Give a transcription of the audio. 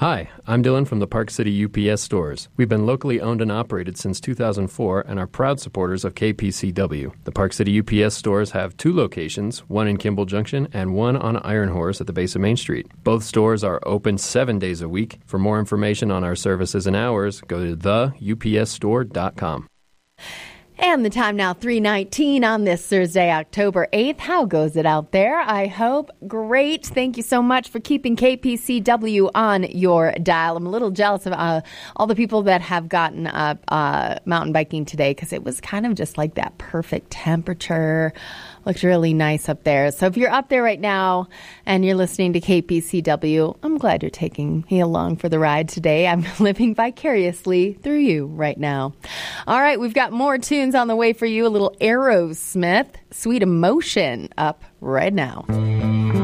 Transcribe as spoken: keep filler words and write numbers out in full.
Hi, I'm Dylan from the Park City U P S stores. We've been locally owned and operated since two thousand four and are proud supporters of K P C W. The Park City U P S stores have two locations, one in Kimball Junction and one on Iron Horse at the base of Main Street. Both stores are open seven days a week. For more information on our services and hours, go to the U P S store dot com. And the time now, three nineteen on this Thursday, October eighth. How goes it out there? I hope great. Thank you so much for keeping K P C W on your dial. I'm a little jealous of uh, all the people that have gotten up uh, mountain biking today because it was kind of just like that perfect temperature. Looked really nice up there. So if you're up there right now and you're listening to K P C W, I'm glad you're taking me along for the ride today. I'm living vicariously through you right now. All right, we've got more tunes on the way for you. A little Aerosmith, Sweet Emotion up right now.